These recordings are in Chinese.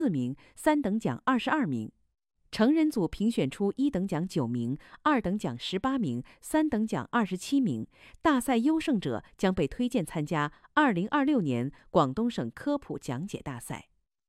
名，3等奖22名。成人组评选出1等奖9名，2等奖18名，3等奖27名。大赛优胜者将被推荐参加2026年广东省科普讲解大赛。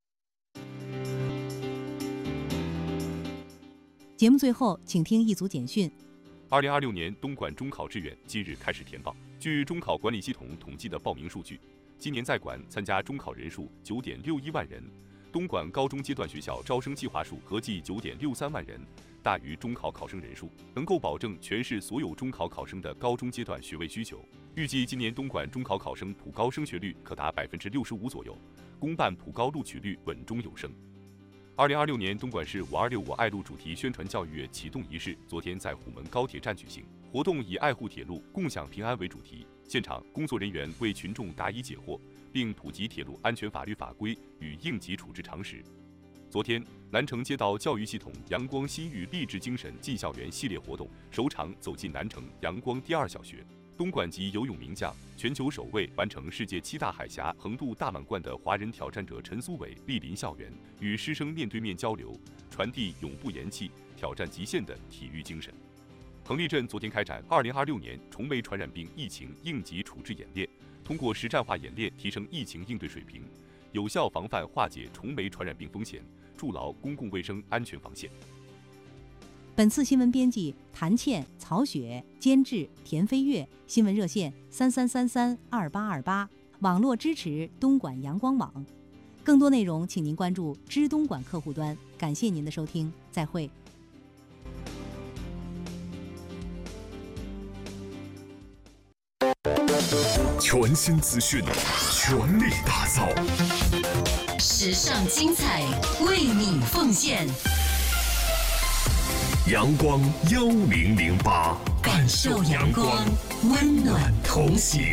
节目最后，请听一组简讯。 2026年东莞中考志愿今日开始填报。据中考管理系统统计的报名数据，今年在莞参加中考人数9.61万人。东莞高中阶段学校招生计划数合计9.63万人，大于中考考生人数，能够保证全市所有中考考生的高中阶段学位需求。预计今年东莞中考考生普高升学率可达65%左右，公办普高录取率稳中有升。2026年东莞市526我爱路主题宣传教育月启动仪式昨天在虎门高铁站举行，活动以爱护铁路、共享平安为主题，现场工作人员为群众答疑解惑，并普及铁路安全法律法规与应急处置常识。昨天，南城街道教育系统阳光心育励志精神进校园系列活动首场走进南城阳光第2小学。东莞籍游泳名将、全球首位完成世界7大海峡横渡大满贯的华人挑战者陈苏伟莅临校园，与师生面对面交流，传递永不言弃、挑战极限的体育精神。彭丽镇昨天开展2026年虫媒传染病疫情应急处置演练，通过实战化演练提升疫情应对水平，有效防范化解虫媒传染病风险，筑牢公共卫生安全防线。 本次新闻编辑谭倩、曹雪，监制田飞跃，新闻热线33332828，网络支持东莞阳光网。更多内容请您关注知东莞客户端。感谢您的收听，再会。 全新资讯，全力打造， 时尚精彩为你奉献。 阳光1008，感受阳光，温暖同行。